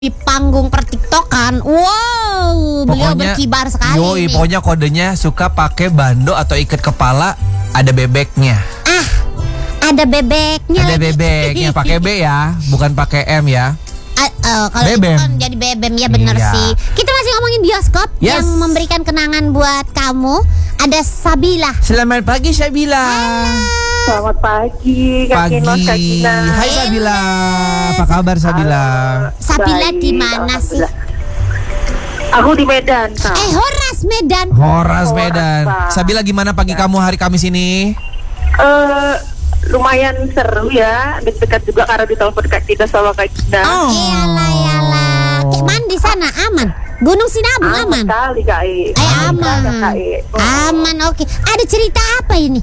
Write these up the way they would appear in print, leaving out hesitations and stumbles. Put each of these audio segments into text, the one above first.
di panggung pertiktokan. Wow, beliau berkibar sekali. Yoi, pokoknya kodenya suka pakai bando atau ikat kepala ada bebeknya. Ada bebeknya. Ada bebeknya, pakai B ya, bukan pakai M ya. Kalau itu kan jadi bebem ya, bener sih. Kita masih ngomongin bioskop yang memberikan kenangan buat kamu. Ada Sabila. Selamat pagi Sabila. Selamat pagi, Kak Kino, Kak Gina. Hai Sabila, apa kabar Sabila? Sabila di mana sih? Aku di Medan, Kak. Horas Medan. Horas Medan. Sabila, gimana pagi kamu hari Kamis ini? Lumayan seru ya, dekat juga karena ditelepon Kak Gina sama Kak Gina. Iyalah. Kayak mana di sana? Aman? Gunung Sinabung aman? Sekali, Kak. Aman. Aman, oke. Ada cerita apa ini?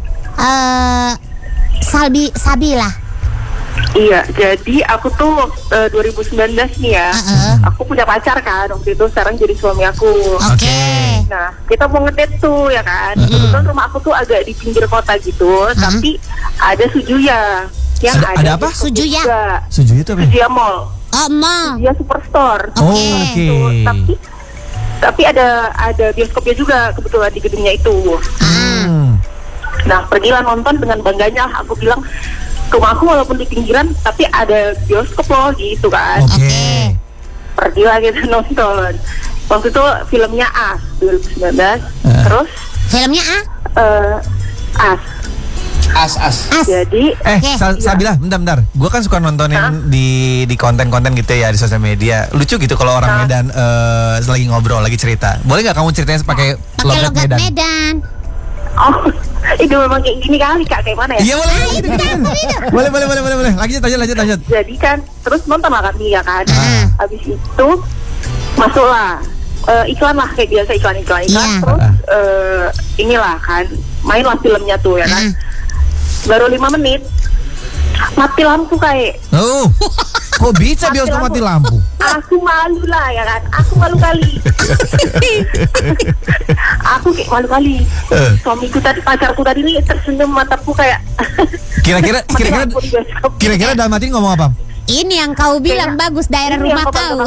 Sabila. Iya, jadi aku tuh 2019 nih ya. Aku punya pacar kan waktu itu, sekarang jadi suami aku. Oke. Nah, kita mau ngedate tuh ya kan. Kebetulan rumah aku tuh agak di pinggir kota gitu, tapi ada Sujuya. Yang ada apa? Sujuya. Sujuya itu apa? Sujuya Mall. Mall. Sujuya Superstore. Oke. Tapi ada bioskopnya juga kebetulan di gedungnya itu. Nah, pergilah nonton dengan bangganya. Aku bilang, rumahku walaupun di pinggiran tapi ada bioskop loh gitu kan. Oke. Pergilah kita nonton. Waktu itu filmnya As 2019. Terus filmnya As. Jadi Sabila, bentar. Gue kan suka nontonin di konten-konten gitu ya di sosial media. Lucu gitu kalau orang Medan lagi ngobrol, lagi cerita. Boleh nggak kamu ceritanya pakai logat Medan? Oh, itu memang kayak gini kali Kak, kayak mana ya? Iya boleh. Boleh. Lanjut. Jadi kan terus nonton lah kami ya kan. Habis itu masuklah iklan lah kayak biasa, iklan. Terus inilah kan mainlah filmnya tuh ya kan. Baru 5 menit mati lampu kayak. Kok bisa bioskop mati lampu? Aku malu lah ya kan. Aku malu kali. Aku kayak malu kali. Suamiku tadi, pacarku tadi nih tersenyum, mataku kayak. Kira-kira dalam hati ngomong apa? Ini yang kau bilang bagus daerah rumah kau.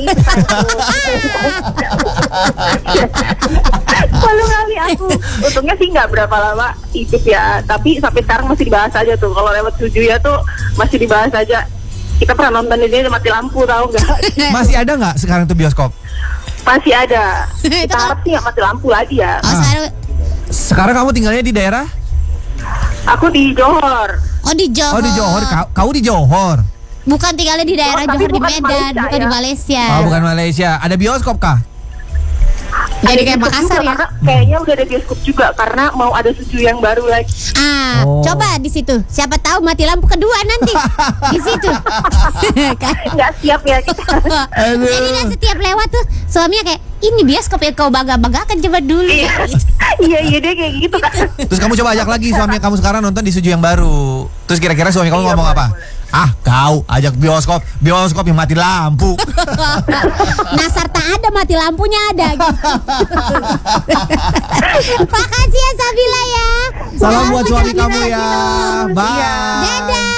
Malu kali aku. Untungnya sih nggak berapa lama hidup ya. Tapi sampai sekarang masih dibahas aja tuh. Kalau lewat Sujuya tuh masih dibahas aja. Kita pernah nonton ini mati lampu, tahu nggak? Masih ada nggak sekarang tuh bioskop? Masih ada. Kita harap sih nggak mati lampu lagi ya. Sekarang kamu tinggalnya di daerah? Aku di Johor. Di Johor. Kau di Johor? Bukan tinggalnya di daerah Johor, di Medan, bukan di Malaysia. Bukan Malaysia. Ada bioskop kah? Jadi kayak Makassar ya? Kayaknya udah ada bioskop juga karena mau ada Suju yang baru lagi. Coba di situ. Siapa tahu mati lampu kedua nanti di situ. Nggak siap ya kita. Jadi dia setiap lewat tuh suaminya kayak, ini bioskop ya, kau baga-bagakan coba dulu. Iya dia kayak gitu kan. Terus kamu coba ajak lagi suami kamu sekarang nonton di Suju yang baru. Terus kira-kira suami kamu ngomong apa? Kau ajak bioskop yang mati lampu. Nasar tak ada, mati lampunya ada gitu. Makasih ya Sabila ya. Salam buat suami kamu ya. Bye. Dadah.